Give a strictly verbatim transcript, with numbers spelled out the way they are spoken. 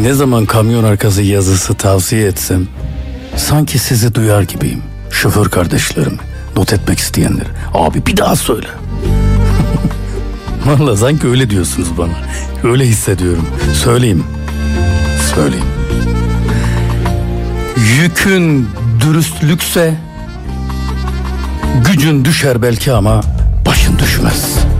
Ne zaman kamyon arkası yazısı tavsiye etsem sanki sizi duyar gibiyim. Şoför kardeşlerim, not etmek isteyenler. Abi bir daha söyle. Vallahi sanki öyle diyorsunuz bana. Öyle hissediyorum. Söyleyeyim. Söyleyeyim. Yükün dürüstlükse gücün düşer belki ama başın düşmez.